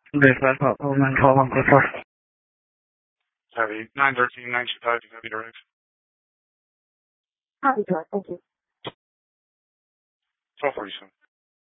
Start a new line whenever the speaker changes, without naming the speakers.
Dispatch, oh, 912 on Cliff Park.
Heavy, 913, 925, Heavy direct.
Happy to it, thank you.
1247.